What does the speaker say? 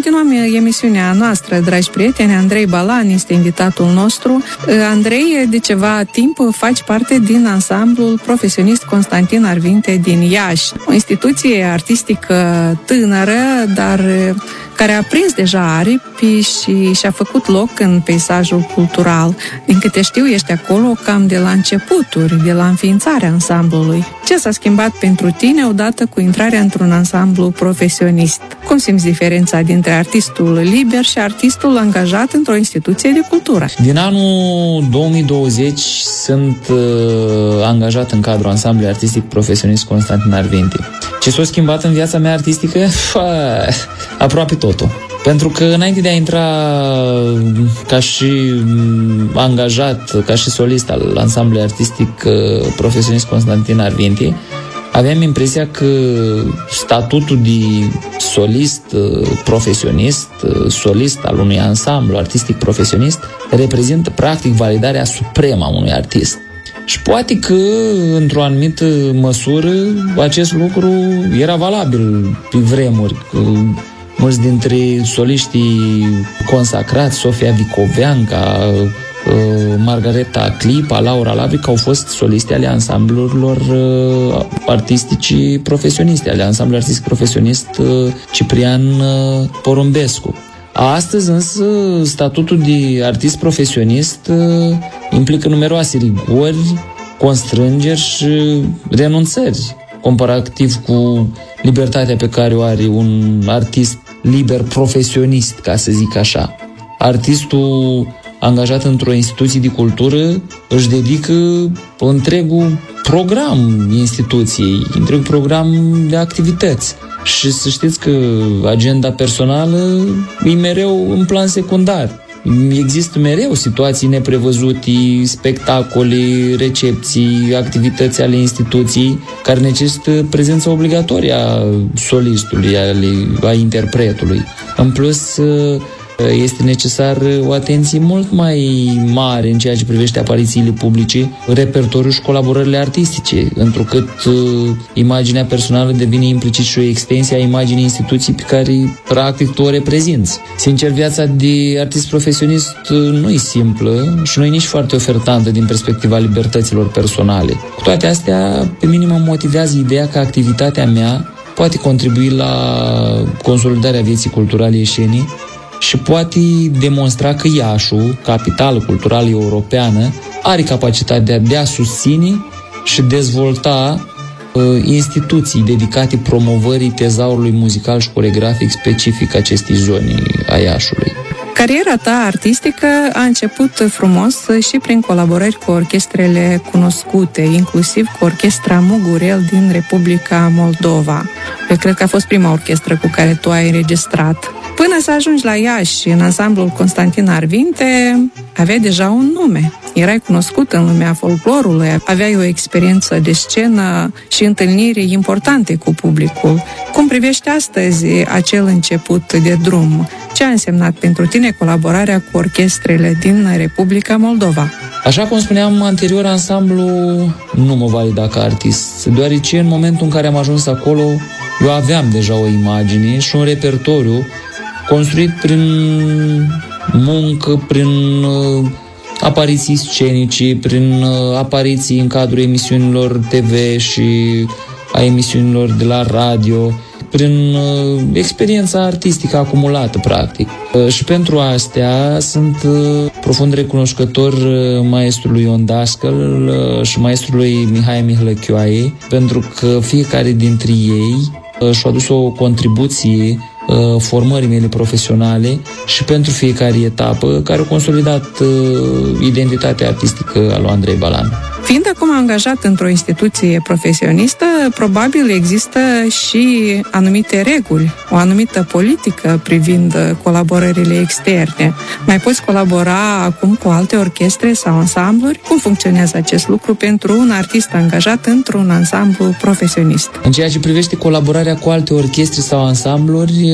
Continuăm emisiunea noastră, dragi prieteni. Andrei Balan este invitatul nostru. Andrei, de ceva timp faci parte din ansamblul profesionist Constantin Arvinte din Iași, o instituție artistică tânără, dar care a prins deja aripi și și-a făcut loc în peisajul cultural. Din câte știu, ești acolo cam de la începuturi, de la înființarea ansamblului. Ce s-a schimbat pentru tine odată cu intrarea într-un ansamblu profesionist? Cum simți diferența dintre artistul liber și artistul angajat într-o instituție de cultură? Din anul 2020 sunt angajat în cadrul ansamblului artistic profesionist Constantin Arvinte. Ce s-a schimbat în viața mea artistică? Aproape totul. Pentru că înainte de a intra ca și angajat, ca și solist al ansamblului artistic profesionist Constantin Arvinte, aveam impresia că statutul de solist profesionist, solist al unui ansamblu artistic profesionist, reprezintă practic validarea supremă a unui artist. Și poate că, într-o anumită măsură, acest lucru era valabil pe vremuri. Mulți dintre soliștii consacrați, Sofia Vicoveanca, Margareta Clipa, Laura Labric, au fost soliste ale ansamblurilor artistici profesioniste, ale ansamblului artistic profesionist Ciprian Porumbescu. Astăzi însă statutul de artist profesionist implică numeroase rigori, constrângeri și renunțări comparativ cu libertatea pe care o are un artist liber profesionist, ca să zic așa. Artistul angajat într-o instituție de cultură își dedică întregul program instituției, întregul program de activități. Și să știți că agenda personală e mereu în plan secundar. Există mereu situații neprevăzute, spectacole, recepții, activități ale instituției care necesită prezența obligatorie a solistului, a interpretului. În plus, este necesar o atenție mult mai mare în ceea ce privește aparițiile publice, repertoriul și colaborările artistice, întrucât imaginea personală devine implicit și o extensie a imaginii instituției pe care practic tu o reprezinți. Sincer, viața de artist profesionist nu e simplă și nu e nici foarte ofertantă din perspectiva libertăților personale. Cu toate astea, pe mine mă motivează ideea că activitatea mea poate contribui la consolidarea vieții culturale ieșenii și poate demonstra că Iașul, capitală culturală europeană, are capacitatea de a susține și dezvolta instituții dedicate promovării tezaurului muzical și coreografic specific acestei zone a Iașului. Cariera ta artistică a început frumos și prin colaborări cu orchestrele cunoscute, inclusiv cu Orchestra Mugurel din Republica Moldova. Eu cred că a fost prima orchestră cu care tu ai înregistrat. Până să ajungi la Iași, în ansamblul Constantin Arvinte, aveai deja un nume. Erai cunoscut în lumea folclorului, aveai o experiență de scenă și întâlniri importante cu publicul. Cum privești astăzi acel început de drum? Ce a însemnat pentru tine colaborarea cu orchestrele din Republica Moldova? Așa cum spuneam anterior, ansamblu nu mă valida ca artist, deoarece în momentul în care am ajuns acolo, eu aveam deja o imagine și un repertoriu construit prin muncă, prin apariții scenice, prin apariții în cadrul emisiunilor TV și a emisiunilor de la radio, prin experiența artistică acumulată, practic. Și pentru astea sunt profund recunoscător maestrului Ion Dascăl și maestrului Mihai Mihlăchioaie, pentru că fiecare dintre ei și-a adus o contribuție formării mele profesionale și pentru fiecare etapă care a consolidat identitatea artistică a lui Andrei Balan. Fiind acum angajat într-o instituție profesionistă, probabil există și anumite reguli, o anumită politică privind colaborările externe. Mai poți colabora acum cu alte orchestre sau ansambluri? Cum funcționează acest lucru pentru un artist angajat într-un ansamblu profesionist? În ceea ce privește colaborarea cu alte orchestre sau ansambluri,